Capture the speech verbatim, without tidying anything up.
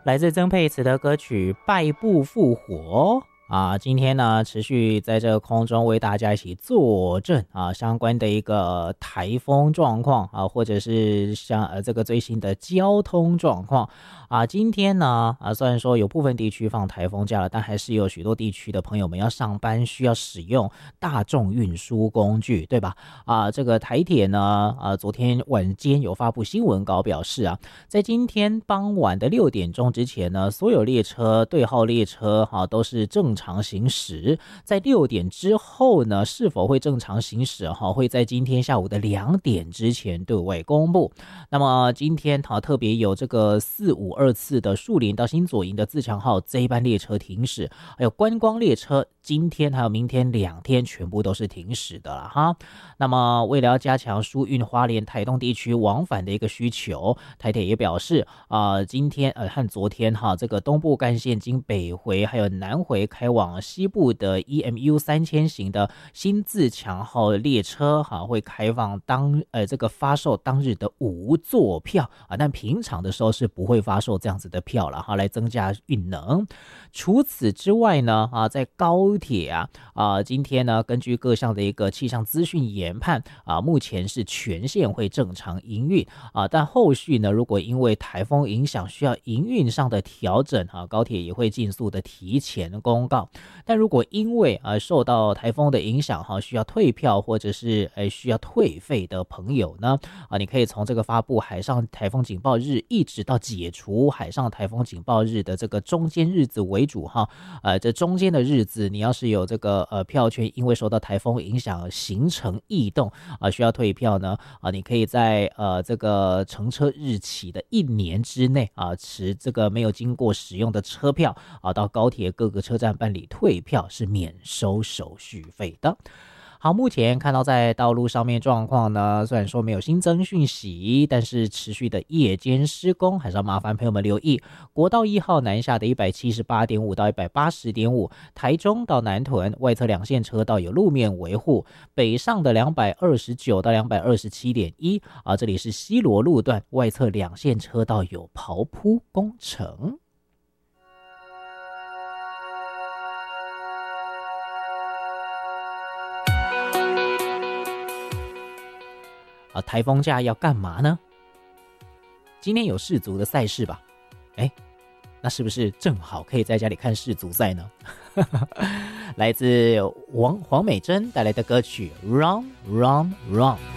来自曾沛慈的歌曲《败部复活》啊，今天呢持续在这个空中为大家一起作证啊，相关的一个台风状况啊，或者是像呃这个最新的交通状况啊。今天呢啊，虽然说有部分地区放台风假了，但还是有许多地区的朋友们要上班，需要使用大众运输工具，对吧？啊，这个台铁呢啊，昨天晚间有发布新闻稿表示啊，在今天傍晚的六点钟之前呢，所有列车对号列车啊都是正常行驶。在六点之后呢，是否会正常行驶哈，会在今天下午的两点之前对外公布。那么今天哈特别有这个四五二次的树林到新左营的自强号这一班列车停驶，还有观光列车今天还有明天两天全部都是停驶的了哈。那么为了要加强疏运花莲台东地区往返的一个需求，台铁也表示啊、呃，今天呃和昨天哈这个东部干线经北回还有南回开往西部的 E M U 三千型的新自强号列车哈会开放当呃这个发售当日的无座票啊，但平常的时候是不会发售这样子的票了哈，来增加运能。除此之外呢啊，在高铁啊啊今天呢根据各项的一个气象资讯研判啊，目前是全线会正常营运啊，但后续呢如果因为台风影响需要营运上的调整啊，高铁也会尽速的提前公告。但如果因为呃受到台风的影响哈，需要退票或者是呃需要退费的朋友呢啊，你可以从这个发布海上台风警报日一直到解除海上台风警报日的这个中间日子为主哈。呃，这中间的日子，你要是有这个呃票券因为受到台风影响行程异动啊、呃，需要退票呢啊，你可以在呃这个乘车日起的一年之内啊，持这个没有经过使用的车票啊，到高铁各个车站办理退票是免收手续费的。好，目前看到在道路上面状况呢，虽然说没有新增讯息，但是持续的夜间施工，还是要麻烦朋友们留意。国道一号南下的 一百七十八点五 到 一百八十点五， 台中到南屯外侧两线车道有路面维护，北上的两百二十九到 两百二十七点一 啊，这里是西螺路段外侧两线车道有刨铺工程。啊，台风假要干嘛呢？今天有世足的赛事吧？哎，那是不是正好可以在家里看世足赛呢？来自王黄美珍带来的歌曲《Run Run Run》。